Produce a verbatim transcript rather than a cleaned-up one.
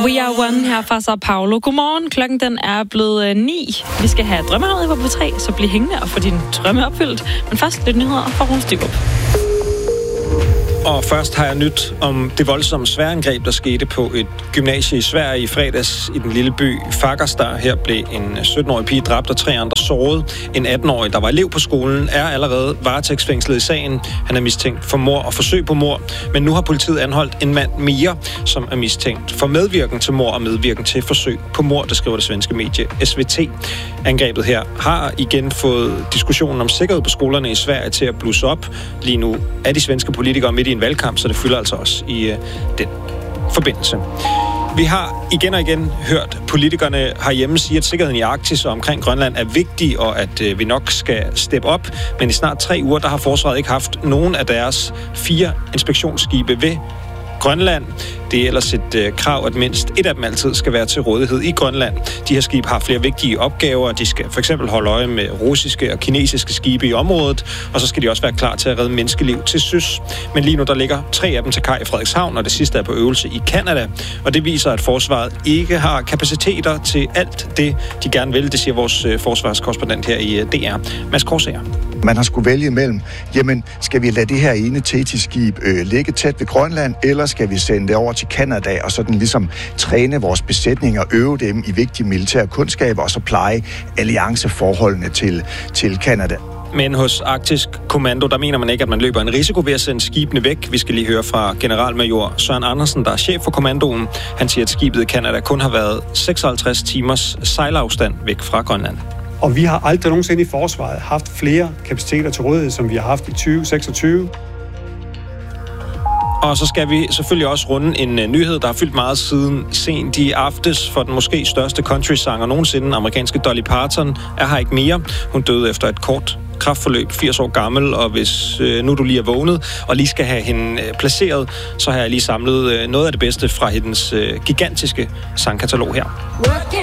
We Are One her fra Sao Paulo. Godmorgen, klokken den er blevet ni. Vi skal have drømmehavet på P tre, så bliv hængende og få din drømme opfyldt. Men først lidt nyheder fra Rune Styrup. Og først har jeg nyt om det voldsomme sværangreb, der skete på et gymnasie i Sverige i fredags i den lille by Fagersta. Her blev en sytten-årig pige dræbt og tre andre såret. En atten-årig, der var elev på skolen, er allerede varetægtsfængslet i sagen. Han er mistænkt for mord og forsøg på mord. Men nu har politiet anholdt en mand mere, som er mistænkt for medvirken til mord og medvirken til forsøg på mord, det skriver det svenske medie S V T. Angrebet her har igen fået diskussionen om sikkerhed på skolerne i Sverige til at blusse op. Lige nu er de svenske politikere midt i en valgkamp, så det fylder altså også i øh, den forbindelse. Vi har igen og igen hørt politikerne herhjemme sige, at sikkerheden i Arktis og omkring Grønland er vigtig, og at øh, vi nok skal steppe op. Men i snart tre uger, der har forsvaret ikke haft nogen af deres fire inspektionsskibe ved Grønland. Det er ellers et øh, krav, at mindst et af dem altid skal være til rådighed i Grønland. De her skibe har flere vigtige opgaver. De skal for eksempel holde øje med russiske og kinesiske skibe i området, og så skal de også være klar til at redde menneskeliv til søs. Men lige nu der ligger tre af dem til kaj i Frederikshavn, og det sidste er på øvelse i Canada. Og det viser, at forsvaret ikke har kapaciteter til alt det, de gerne vil. Det siger vores øh, forsvarskorrespondent her i øh, D R, Mads Korsager. Man har skulle vælge imellem, jamen skal vi lade det her ene Thetis-skib øh, ligge tæt ved Grønland, eller skal vi sende det over til Canada og sådan ligesom træne vores besætning og øve dem i vigtige militære kundskaber, og så pleje allianceforholdene til, til Canada. Men hos Arktisk Kommando, der mener man ikke, at man løber en risiko ved at sende skibene væk. Vi skal lige høre fra generalmajor Søren Andersen, der er chef for kommandoen. Han siger, at skibet i Canada kun har været seksoghalvtreds timers sejlafstand væk fra Grønland. Og vi har aldrig nogensinde i forsvaret haft flere kapaciteter til rådighed, som vi har haft i tyve seksogtyve. Og så skal vi selvfølgelig også runde en uh, nyhed, der har fyldt meget siden sent i aftes for den måske største country-sanger nogensinde. Amerikanske Dolly Parton er her ikke mere. Hun døde efter et kort kræftforløb, firs år gammel, og hvis øh, nu du lige er vågnet og lige skal have hende øh, placeret, så har jeg lige samlet øh, noget af det bedste fra hendes øh, gigantiske sangkatalog her.